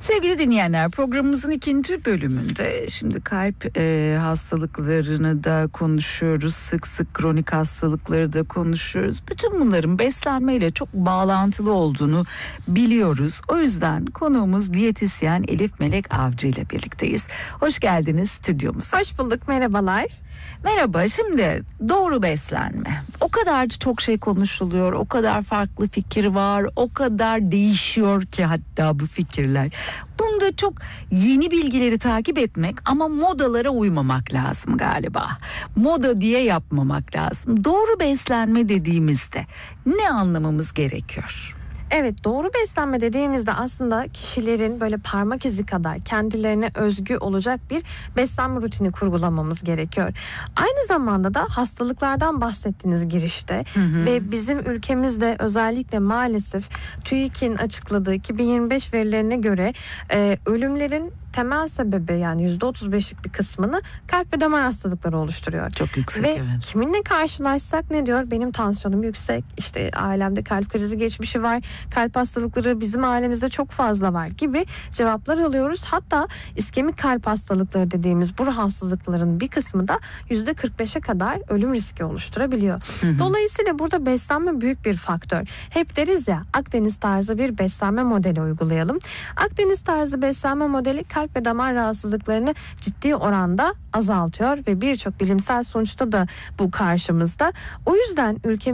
Sevgili dinleyenler, programımızın ikinci bölümünde şimdi kalp hastalıklarını da konuşuyoruz. Sık sık kronik hastalıkları da konuşuyoruz. Bütün bunların beslenmeyle çok bağlantılı olduğunu biliyoruz. O yüzden konuğumuz diyetisyen Elif Melek Avcı ile birlikteyiz. Hoş geldiniz stüdyomuza. Hoş bulduk, merhabalar. Merhaba, şimdi doğru beslenme. O kadar çok şey konuşuluyor, o kadar farklı fikir var, o kadar değişiyor ki hatta bu fikirler. Bunda çok yeni bilgileri takip etmek ama modalara uymamak lazım galiba. Moda diye yapmamak lazım. Doğru beslenme dediğimizde ne anlamamız gerekiyor? Evet, doğru beslenme dediğimizde aslında kişilerin böyle parmak izi kadar kendilerine özgü olacak bir beslenme rutini kurgulamamız gerekiyor. Aynı zamanda da hastalıklardan bahsettiğiniz girişte ve bizim ülkemizde özellikle maalesef TÜİK'in açıkladığı 2025 verilerine göre ölümlerin temel sebebi, yani %35'lik bir kısmını kalp ve damar hastalıkları oluşturuyor. Çok yüksek, ve evet. kiminle karşılaşsak ne diyor? Benim tansiyonum yüksek, işte ailemde kalp krizi geçmişi var, kalp hastalıkları bizim ailemizde çok fazla var gibi cevaplar alıyoruz. Hatta iskemik kalp hastalıkları dediğimiz bu rahatsızlıkların bir kısmı da %45'e kadar ölüm riski oluşturabiliyor. Dolayısıyla burada beslenme büyük bir faktör. Hep deriz ya, Akdeniz tarzı bir beslenme modeli uygulayalım. Akdeniz tarzı beslenme modeli kalp ve damar rahatsızlıklarını ciddi oranda azaltıyor ve birçok bilimsel sonuçta da bu karşımızda. O yüzden ülkemizde